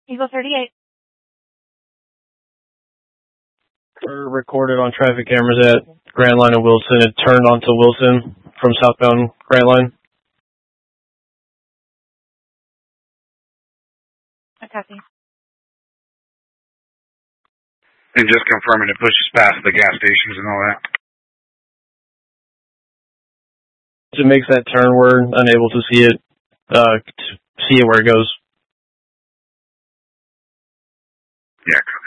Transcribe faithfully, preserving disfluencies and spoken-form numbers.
Eagle thirty-eight. We're recorded on traffic cameras at Grand Line and Wilson. It turned onto Wilson from southbound Grand Line. I copy. And just confirming it pushes past the gas stations and all that. It makes that turn, we're unable to see it, uh, to see it where it goes. Yeah,